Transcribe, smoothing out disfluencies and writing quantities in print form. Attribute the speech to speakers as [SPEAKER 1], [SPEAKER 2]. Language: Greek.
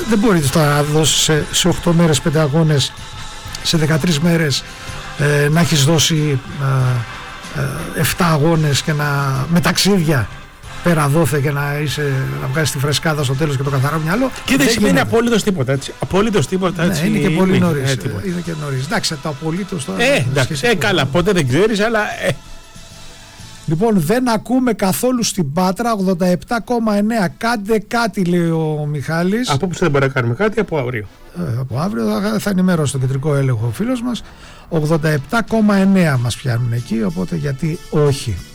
[SPEAKER 1] δεν μπορεί να δώσεις σε 8 μέρες 5 αγώνες, σε 13 μέρες να έχεις δώσει 7 αγώνες και με ταξίδια πέρα δόθε και να βγάζεις τη φρεσκάδα στο τέλος και το καθαρό μυαλό.
[SPEAKER 2] Και δεν σημαίνει απολύτως τίποτα, έτσι. Απολύτως τίποτα, έτσι.
[SPEAKER 1] Ναι, είναι και πολύ νωρίς. Είναι και νωρίς. Εντάξει, το απολύτως τώρα.
[SPEAKER 2] Εντάξει, καλά, ποτέ δεν ξέρεις, αλλά.
[SPEAKER 1] Λοιπόν, δεν ακούμε καθόλου στην Πάτρα, 87,9. Κάντε κάτι, λέει ο Μιχάλης.
[SPEAKER 2] Από πού δεν μπορεί να κάνουμε κάτι, από αύριο.
[SPEAKER 1] Από αύριο θα ενημερώσει τον κεντρικό έλεγχο ο φίλος μας. 87,9 μας πιάνουν εκεί, οπότε γιατί όχι.